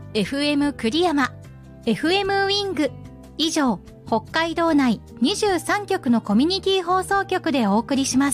FM 栗山、FM ウィング、以上北海道内23局のコミュニティ放送局でお送りします。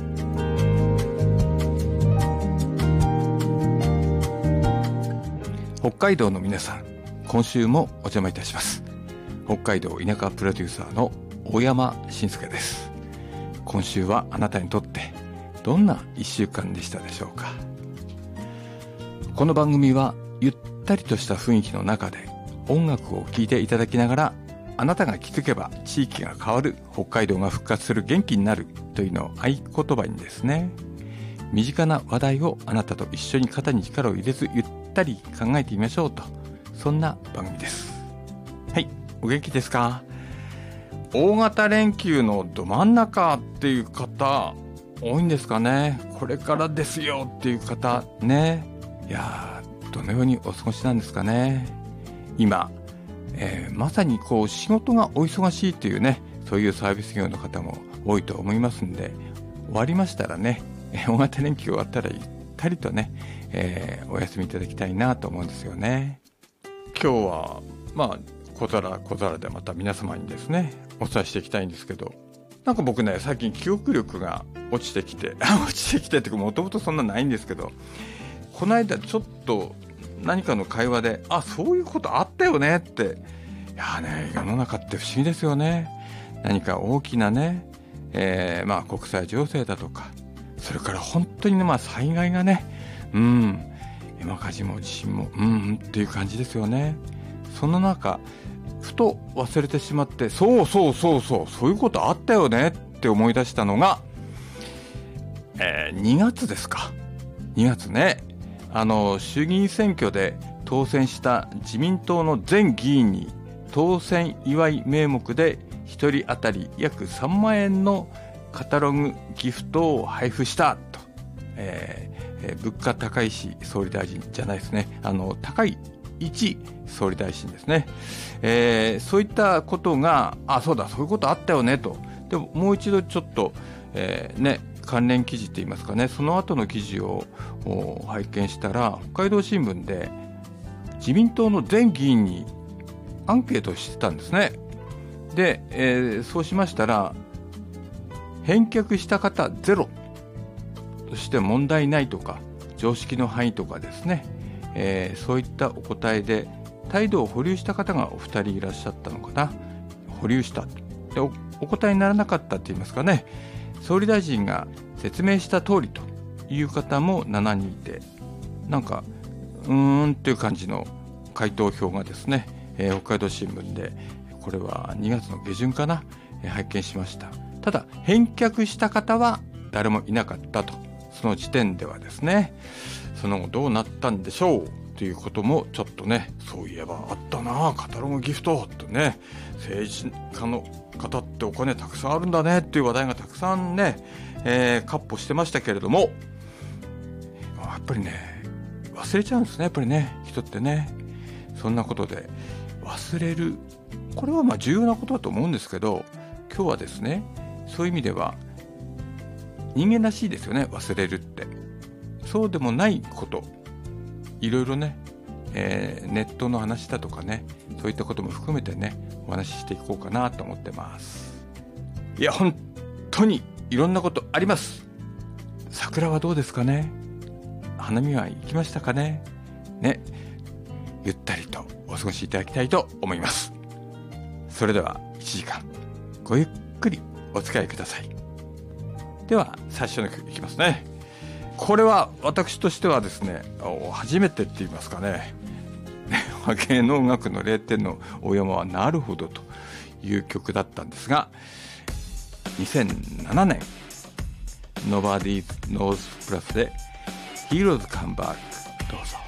北海道の皆さん、今週もお邪魔いたします。北海道田舎プロデューサーの大山慎介です。今週はあなたにとってどんな1週間でしたでしょうか。この番組はゆったりとした雰囲気の中で音楽を聴いていただきながら、あなたが気づけば地域が変わる、北海道が復活する、元気になるというのを合言葉にですね、身近な話題をあなたと一緒に肩に力を入れずゆったり考えてみましょうと、そんな番組です。はい、お元気ですか。大型連休のど真ん中っていう方多いんですかね。これからですよっていう方ね、いやー、どのようにお過ごしなんですかね。今、まさにこう仕事がお忙しいというね、そういうサービス業の方も多いと思いますんで、終わりましたらね、大型連休終わったらゆったりとね、お休みいただきたいなと思うんですよね。今日は小皿でまた皆様にですねお伝えしていきたいんですけど、なんか僕ね、最近記憶力が落ちてきてっていうか、もともとそんなないんですけど、この間ちょっと何かの会話で、そういうことあったよねって、いやね、世の中って不思議ですよね。何か大きなね、国際情勢だとか、それから本当にね、災害がね、山火事も地震もっていう感じですよね。その中、ふと忘れてしまって、そういうことあったよねって思い出したのが、2月ですか。2月ね、衆議院選挙で当選した自民党の全議員に当選祝い名目で1人当たり約3万円のカタログギフトを配布したと、物価高石総理大臣じゃないですね、高い一総理大臣ですね、そういったことが、そういうことあったよねと。でももう一度ちょっと、関連記事って言いますかね、その後の記事を拝見したら、北海道新聞で自民党の全議員にアンケートをしてたんですね。で、そうしましたら、返却した方ゼロ、そして問題ないとか常識の範囲とかですね、そういったお答えで、態度を保留した方がお二人いらっしゃったのかな。保留したで お答えにならなかったって言いますかね、総理大臣が説明した通りという方も7人いて、なんかっていう感じの回答表がですね、北海道新聞で、これは2月の下旬かな、拝見しました。ただ返却した方は誰もいなかったと、その時点ではですね。その後どうなったんでしょうということもちょっとね、そういえばあったな、カタログギフトとね、政治家の方ってお金たくさんあるんだねっていう話題がたくさんね、かっ歩してましたけれども、やっぱりね、忘れちゃうんですね、やっぱりね、人ってね。そんなことで忘れる、これは重要なことだと思うんですけど、今日はですね、そういう意味では人間らしいですよね、忘れるって。そうでもないこと、いろいろね、ネットの話だとかね、そういったことも含めてね、お話ししていこうかなと思ってます。いや、本当にいろんなことあります。桜はどうですかね。花見は行きましたかね。ゆったりとお過ごしいただきたいと思います。それでは1時間ごゆっくりお付き合いください。では最初の曲いきますね。これは私としてはですね、初めてって言いますかね、芸能学の0点の大山はなるほどという曲だったんですが、2007年 Nobody Knows Plus で Heroes Come Back、 どうぞ。